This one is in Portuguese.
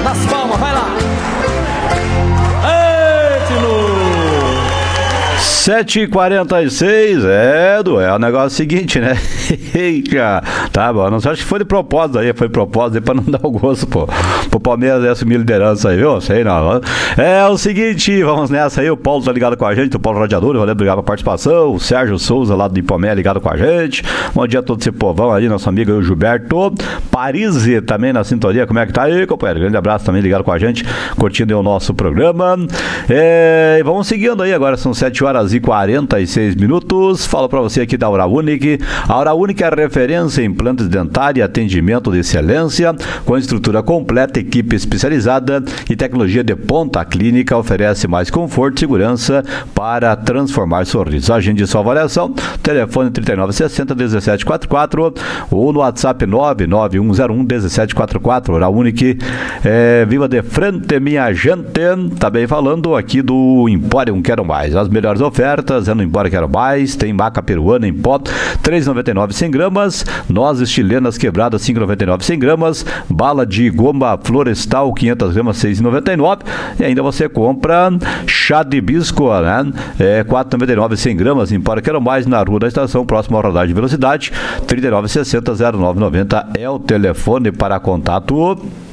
nas palmas, vai lá. 7h46, o negócio é o seguinte, né? Tá bom, não sei, acho que foi de propósito aí, pra não dar o gosto, pro Palmeiras assumir a liderança aí, viu? Sei não. É o seguinte, vamos nessa aí, o Paulo tá ligado com a gente, o Paulo Radiador, valeu, obrigado pela participação, o Sérgio Souza lá do Ipomé ligado com a gente, bom dia a todo esse povão aí, nosso amigo aí, o Gilberto Parisi também na sintonia, como é que tá aí, companheiro? Grande abraço também ligado com a gente, curtindo aí o nosso programa. E vamos seguindo aí, agora são 7h46. Falo pra você aqui da Auraunic. A Auraunic é a referência em implantes dentários e atendimento de excelência, com estrutura completa, equipe especializada e tecnologia de ponta. A clínica oferece mais conforto e segurança para transformar sorrisos. Agende sua avaliação, telefone 3960-1744 ou no WhatsApp 99101-1744. Auraunic, viva de frente, minha gente. Também falando aqui do Empório Quero Mais. As melhores ofertas é no Empório Quero Mais. Tem maca peruana em pó, 3,99 100 gramas. Nozes chilenas quebradas, 5,99 100 gramas. Bala de goma florestal, 500 gramas, 6,99. E ainda você compra chá de hibisco, né? 4,99 100 gramas. Empório Quero Mais, na Rua da Estação, próximo ao radar de velocidade. 3960-0990 é o telefone para contato.